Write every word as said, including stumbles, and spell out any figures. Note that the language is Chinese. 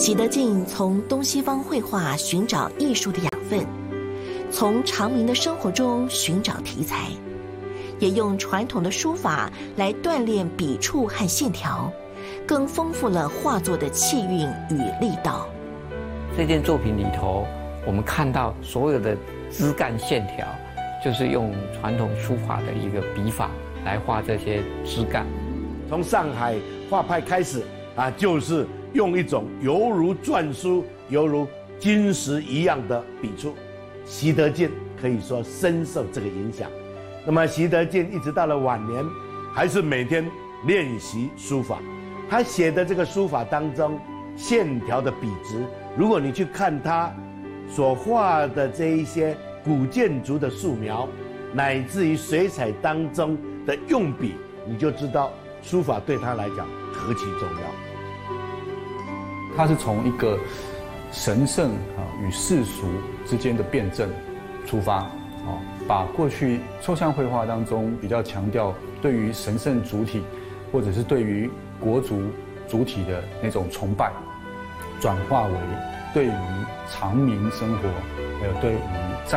习得进从东西方绘画寻找艺术的养分，从常民的生活中寻找题材，也用传统的书法来锻炼笔触和线条，更丰富了画作的气韵与力道。 这件作品里头，我们看到所有的枝干线条，就是用传统书法的一个笔法来画这些枝干。 从上海画派开始啊，就是用一种犹如篆书、犹如金石一样的笔触。习得进可以说深受这个影响。那么习得进一直到了晚年，还是每天练习书法。他写的这个书法当中，线条的笔直，如果你去看他所画的这一些古建筑的素描，乃至于水彩当中的用笔，你就知道书法对他来讲何其重要。 他是从一个神圣啊与世俗之间的辩证出发，啊，把过去抽象绘画当中比较强调对于神圣主体，或者是对于国族主体的那种崇拜，转化为对于常民生活，还有对于